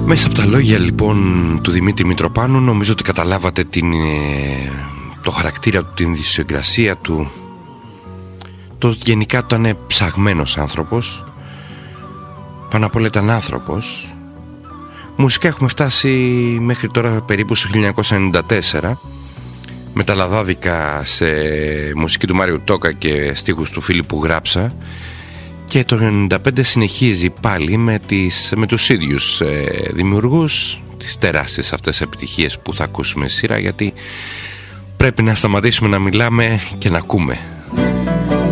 Μέσα από τα λόγια λοιπόν του Δημήτρη Μητροπάνου νομίζω ότι καταλάβατε το χαρακτήρα του, την ιδιοσυγκρασία του, το γενικά το είναι ψαγμένος άνθρωπος, πάνω απ' όλα ήταν άνθρωπος. Μουσικά έχουμε φτάσει μέχρι τώρα περίπου στο 1994 με τα λαδάδικα σε μουσική του Μάριου Τόκα και στίχους του Φίλιππου Γράψα, και το 1995 συνεχίζει πάλι με τους ίδιους δημιουργούς, τις τεράστιες αυτές επιτυχίες που θα ακούσουμε σειρά, γιατί πρέπει να σταματήσουμε να μιλάμε και να ακούμε.